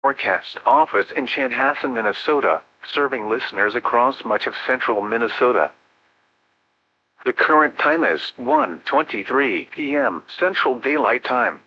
Forecast office in Chanhassen, Minnesota, serving listeners across much of central Minnesota. The current time is 1:23 p.m. Central Daylight Time.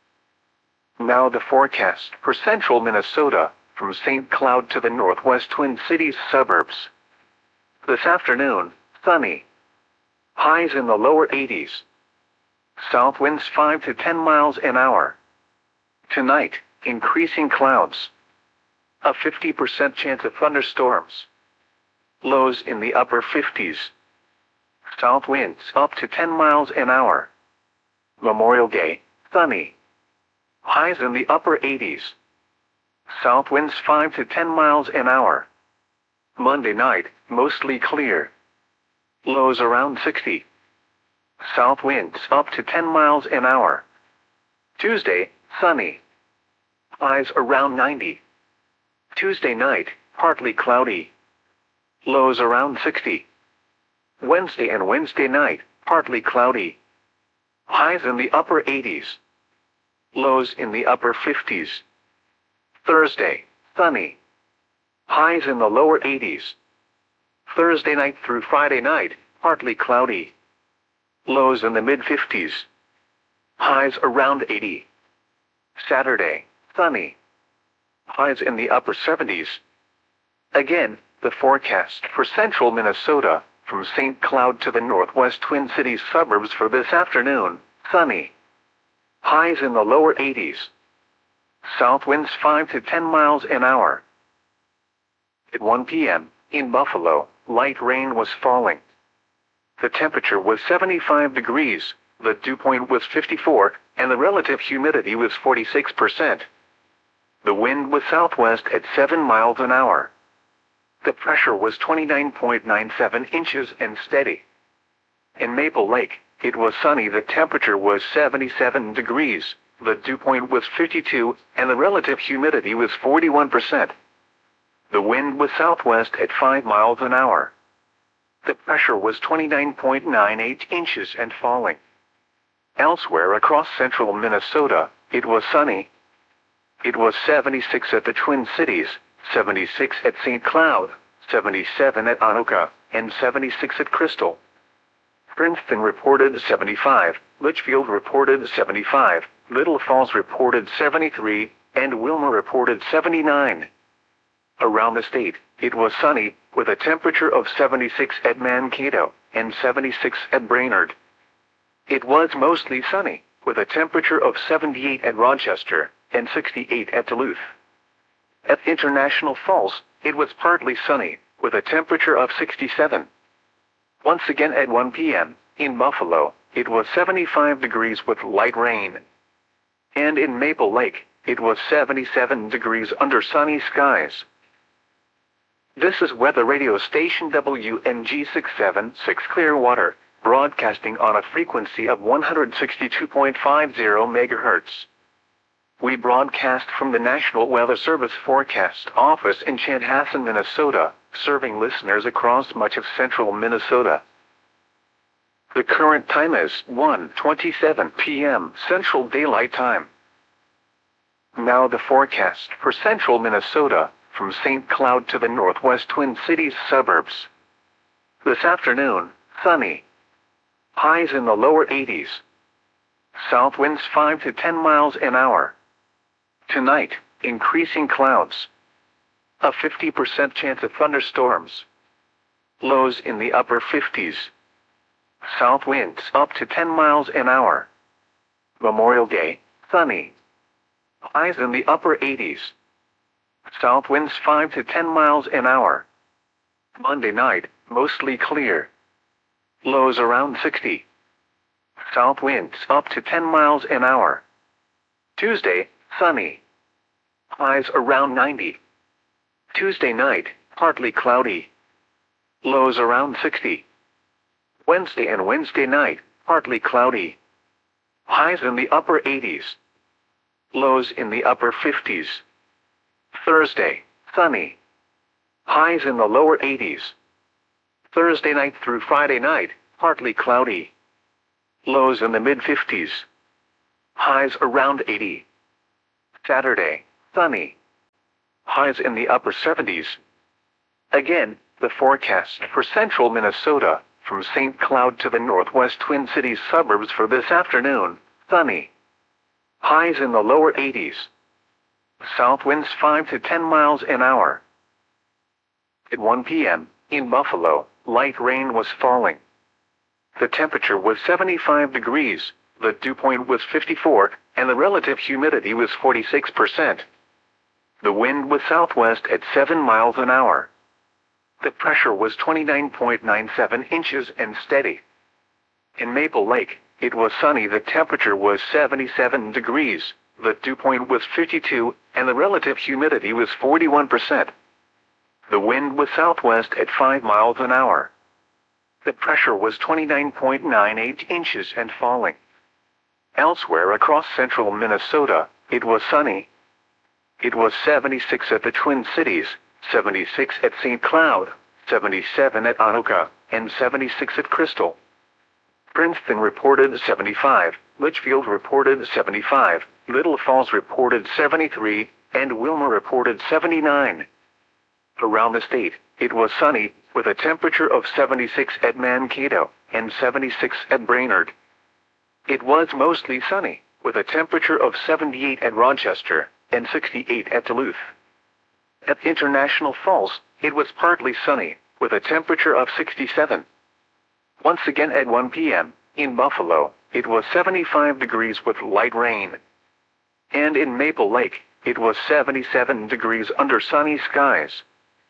Now the forecast for central Minnesota, from St. Cloud to the northwest Twin Cities suburbs. This afternoon, sunny. Highs in the lower 80s. South winds 5 to 10 miles an hour. Tonight, increasing clouds. A 50% chance of thunderstorms. Lows in the upper 50s. South winds up to 10 miles an hour. Memorial Day, sunny. Highs in the upper 80s. South winds 5 to 10 miles an hour. Monday night, mostly clear. Lows around 60. South winds up to 10 miles an hour. Tuesday, sunny. Highs around 90. Tuesday night, partly cloudy. Lows around 60. Wednesday and Wednesday night, partly cloudy. Highs in the upper 80s. Lows in the upper 50s. Thursday, sunny. Highs in the lower 80s. Thursday night through Friday night, partly cloudy. Lows in the mid-50s. Highs around 80. Saturday, sunny. Highs in the upper 70s. Again, the forecast for central Minnesota, from St. Cloud to the northwest Twin Cities suburbs for this afternoon, sunny. Highs in the lower 80s. South winds 5 to 10 miles an hour. At 1 p.m., in Buffalo, light rain was falling. The temperature was 75 degrees, the dew point was 54, and the relative humidity was 46%. The wind was southwest at 7 miles an hour. The pressure was 29.97 inches and steady. In Maple Lake, it was sunny. The temperature was 77 degrees, the dew point was 52, and the relative humidity was 41%. The wind was southwest at 5 miles an hour. The pressure was 29.98 inches and falling. Elsewhere across central Minnesota, it was sunny. It was 76 at the Twin Cities, 76 at St. Cloud, 77 at Anoka, and 76 at Crystal. Princeton reported 75, Litchfield reported 75, Little Falls reported 73, and Wilmer reported 79. Around the state, it was sunny, with a temperature of 76 at Mankato, and 76 at Brainerd. It was mostly sunny, with a temperature of 78 at Rochester, and 68 at Duluth. At International Falls, it was partly sunny, with a temperature of 67. Once again at 1 p.m., in Buffalo, it was 75 degrees with light rain. And in Maple Lake, it was 77 degrees under sunny skies. This is weather radio station WNG 676 Clearwater, broadcasting on a frequency of 162.50 MHz. We broadcast from the National Weather Service Forecast Office in Chanhassen, Minnesota, serving listeners across much of central Minnesota. The current time is 1:27 p.m. Central Daylight Time. Now the forecast for central Minnesota, from St. Cloud to the northwest Twin Cities suburbs. This afternoon, sunny. Highs in the lower 80s. South winds 5 to 10 miles an hour. Tonight, increasing clouds. A 50% chance of thunderstorms. Lows in the upper 50s. South winds up to 10 miles an hour. Memorial Day, sunny. Highs in the upper 80s. South winds 5 to 10 miles an hour. Monday night, mostly clear. Lows around 60. South winds up to 10 miles an hour. Tuesday, sunny. Highs around 90. Tuesday night, partly cloudy. Lows around 60. Wednesday and Wednesday night, partly cloudy. Highs in the upper 80s. Lows in the upper 50s. Thursday, sunny. Highs in the lower 80s. Thursday night through Friday night, partly cloudy. Lows in the mid-50s. Highs around 80. Saturday, sunny. highs in the upper 70s. Again, the forecast for central Minnesota, from St. Cloud to the northwest Twin Cities suburbs for this afternoon, sunny. Highs in the lower 80s. South winds 5 to 10 miles an hour. At 1 p.m., in Buffalo, light rain was falling. The temperature was 75 degrees, the dew point was 54, and the relative humidity was 46%. The wind was southwest at 7 miles an hour. The pressure was 29.97 inches and steady. In Maple Lake, it was sunny. The temperature was 77 degrees, the dew point was 52, and the relative humidity was 41%. The wind was southwest at 5 miles an hour. The pressure was 29.98 inches and falling. Elsewhere across central Minnesota, it was sunny. It was 76 at the Twin Cities, 76 at St. Cloud, 77 at Anoka, and 76 at Crystal. Princeton reported 75, Litchfield reported 75, Little Falls reported 73, and Wilmer reported 79. Around the state, it was sunny, with a temperature of 76 at Mankato, and 76 at Brainerd. It was mostly sunny, with a temperature of 78 at Rochester, and 68 at Duluth. At International Falls, it was partly sunny, with a temperature of 67. Once again at 1 p.m., in Buffalo, it was 75 degrees with light rain. And in Maple Lake, it was 77 degrees under sunny skies.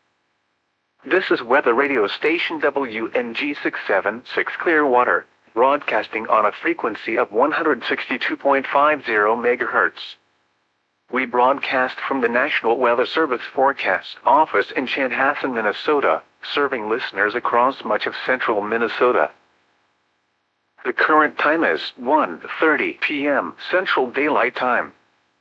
This is weather radio station WNG 676 Clearwater, broadcasting on a frequency of 162.50 MHz. We broadcast from the National Weather Service Forecast Office in Chanhassen, Minnesota, serving listeners across much of central Minnesota. The current time is 1:30 p.m. Central Daylight Time.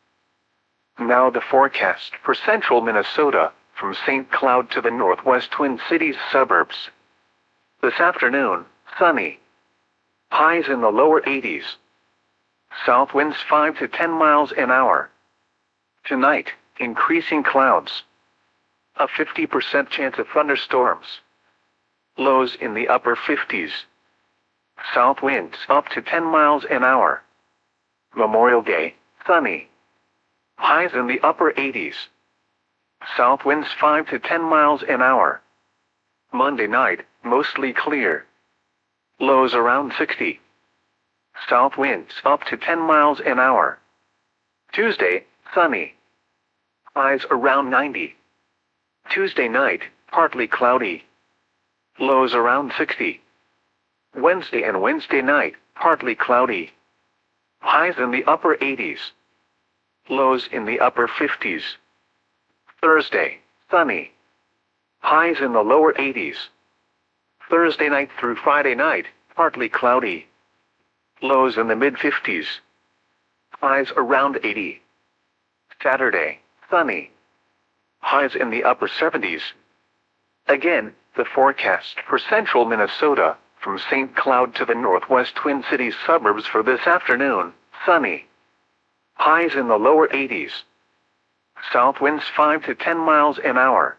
Now the forecast for central Minnesota, from St. Cloud to the northwest Twin Cities suburbs. This afternoon, sunny. Highs in the lower 80s. South winds 5 to 10 miles an hour. Tonight, increasing clouds. A 50% chance of thunderstorms. Lows in the upper 50s. South winds up to 10 miles an hour. Memorial Day, sunny. Highs in the upper 80s. South winds 5 to 10 miles an hour. Monday night, mostly clear. Lows around 60. South winds up to 10 miles an hour. Tuesday, sunny. Highs around 90. Tuesday night, partly cloudy. Lows around 60. Wednesday and Wednesday night, partly cloudy. Highs in the upper 80s. Lows in the upper 50s. Thursday, sunny. Highs in the lower 80s. Thursday night through Friday night, partly cloudy. Lows in the mid-50s. Highs around 80. Saturday, sunny. Highs in the upper 70s. Again, the forecast for central Minnesota, from St. Cloud to the northwest Twin Cities suburbs for this afternoon, sunny. Highs in the lower 80s. South winds 5 to 10 miles an hour.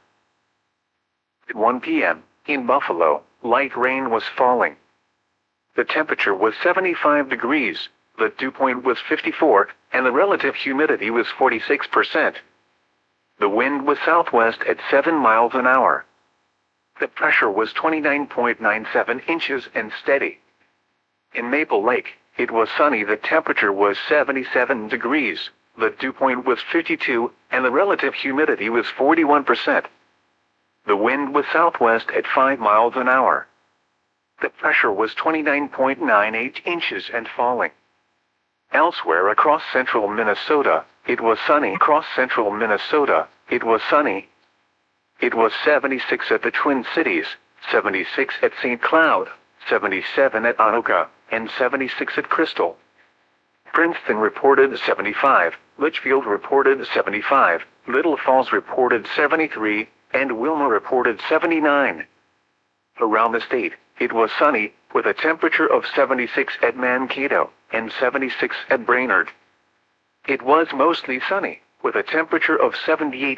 At 1 p.m., in Buffalo, light rain was falling. The temperature was 75 degrees, the dew point was 54, and the relative humidity was 46%. The wind was southwest at 7 miles an hour. The pressure was 29.97 inches and steady. In Maple Lake, it was sunny. The temperature was 77 degrees, the dew point was 52, and the relative humidity was 41%. The wind was southwest at 5 miles an hour. The pressure was 29.98 inches and falling. Elsewhere across central Minnesota, it was sunny. Across central Minnesota, it was sunny. It was 76 at the Twin Cities, 76 at St. Cloud, 77 at Anoka, and 76 at Crystal. Princeton reported 75, Litchfield reported 75, Little Falls reported 73, and Wilmer reported 79. Around the state, it was sunny, with a temperature of 76 at Mankato, and 76 at Brainerd. It was mostly sunny, with a temperature of 78